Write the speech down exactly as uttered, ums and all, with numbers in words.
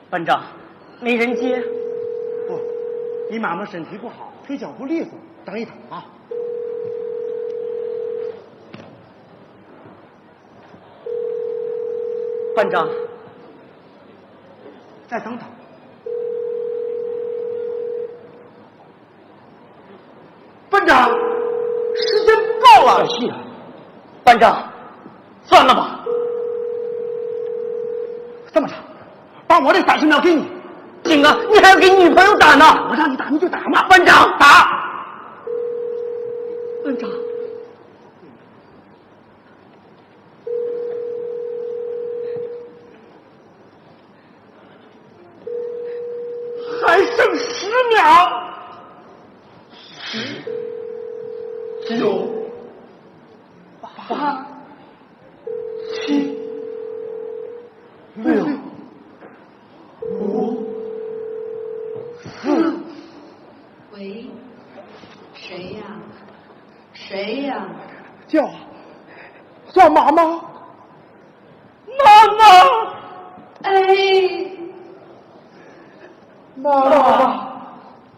班长，没人接。 不，你妈妈身体不好，腿脚不利索，等一等啊。 班长， 再等等。班长，时间到了。 是啊，班长，算了吧。 这么着，把我这三十秒给你。 行啊，你还要给女朋友打呢。 我让你打你就打嘛。 班长，打。班长。 还剩十秒。十、九、八、七、六、五、四。 喂，谁呀？谁呀？ 叫叫妈妈，妈妈， 哎， 妈妈。